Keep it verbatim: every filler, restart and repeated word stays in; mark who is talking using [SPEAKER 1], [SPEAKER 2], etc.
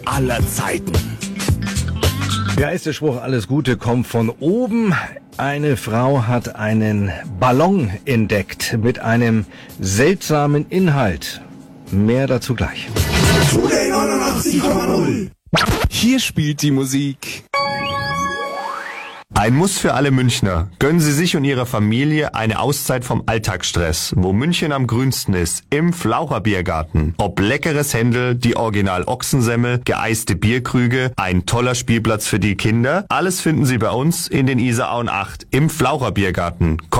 [SPEAKER 1] aller Zeiten.
[SPEAKER 2] Ja, ist der Spruch, alles Gute kommt von oben. Eine Frau hat einen Ballon entdeckt mit einem seltsamen Inhalt. Mehr dazu gleich.
[SPEAKER 1] neunundachtzig Komma null.
[SPEAKER 3] Hier spielt die Musik.
[SPEAKER 4] Ein Muss für alle Münchner. Gönnen Sie sich und Ihrer Familie eine Auszeit vom Alltagsstress, wo München am grünsten ist, im Flaucherbiergarten. Ob leckeres Händel, die Original Ochsensemmel, geeiste Bierkrüge, ein toller Spielplatz für die Kinder, alles finden Sie bei uns in den Isarauen acht im Flaucherbiergarten.